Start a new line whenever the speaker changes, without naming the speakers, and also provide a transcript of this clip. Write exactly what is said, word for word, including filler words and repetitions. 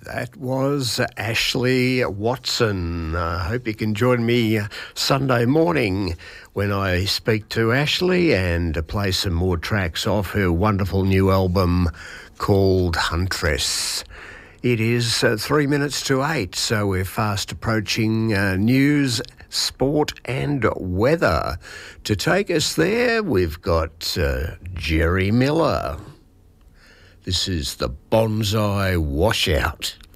That was Ashley Watson. I hope you can join me Sunday morning when I speak to Ashley and play some more tracks off her wonderful new album called Huntress. It is uh, three minutes to eight, so we're fast approaching uh, news, sport and weather. To take us there, we've got uh, Jerry Miller. This is the Bonsai Washout.